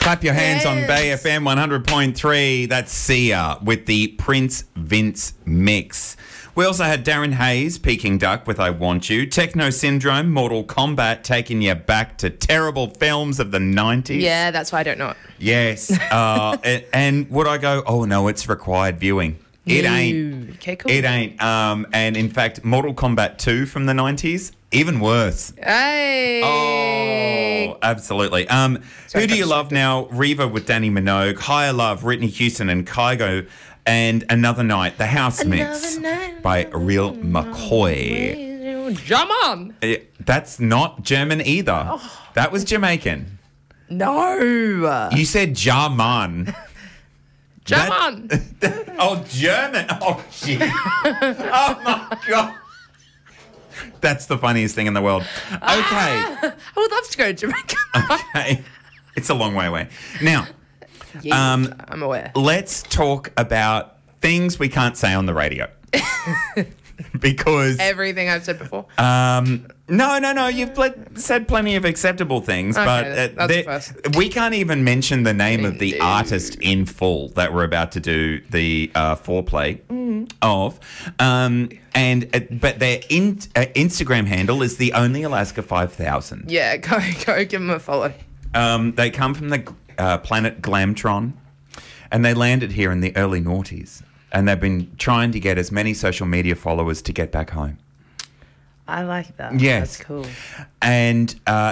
Clap your hands on Bay FM 100.3. That's Sia with the Prince Vince mix. We also had Darren Hayes, Peking Duck with I Want You. Techno Syndrome, Mortal Kombat, taking you back to terrible films of the 90s. Yeah, that's why I don't know it. Yes. And would I go, oh, no, it's required viewing. It ain't. Okay, cool. It ain't. And in fact, Mortal Kombat 2 from the 90s, even worse. Hey. Oh, absolutely. Who do you love now? Reva with Danny Minogue, Higher Love, Whitney Houston and Kygo, and Another Night, The House Mix by Real McCoy. German. That's not German either. Oh. That was Jamaican. No. You said German. German. Oh, German. Oh, shit. Oh, my God. That's the funniest thing in the world. Okay. I would love to go to Jamaica. Okay. It's a long way away. Now, Yes, I'm aware. let's talk about things we can't say on the radio. Because... Everything I've said before. No. You've said plenty of acceptable things, Okay, but that's the first. we can't even mention the name of the artist in full that we're about to do the foreplay of. But their Instagram handle is the Only Alaska 5000. Yeah, go give them a follow. They come from the planet Glamtron, and they landed here in the early noughties, and they've been trying to get as many social media followers to get back home. I like that. Yes. That's cool. And